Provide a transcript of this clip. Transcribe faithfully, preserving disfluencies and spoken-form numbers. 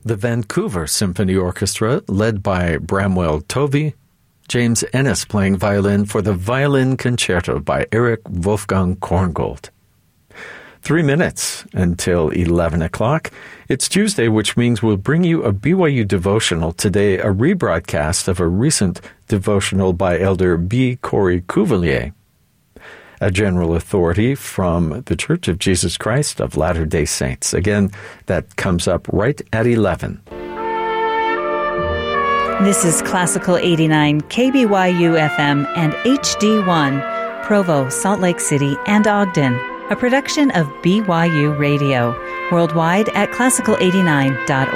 The Vancouver Symphony Orchestra, led by Bramwell Tovey. James Ennis playing violin for the Violin Concerto by Eric Wolfgang Korngold. Three minutes until eleven o'clock. It's Tuesday, which means we'll bring you a B Y U devotional today, a rebroadcast of a recent devotional by Elder B. Corey Cuvelier, a general authority from the Church of Jesus Christ of Latter-day Saints. Again, that comes up right at eleven. This is Classical eighty-nine, K B Y U F M and H D one, Provo, Salt Lake City, and Ogden, a production of B Y U Radio, worldwide at classical eighty-nine dot org.